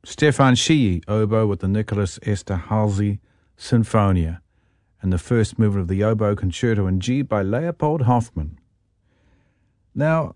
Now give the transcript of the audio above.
Stefan Schie, oboe with the Nicholas Esterhazy Sinfonia, and the first movement of the Oboe Concerto in G by Leopold Hoffmann. Now,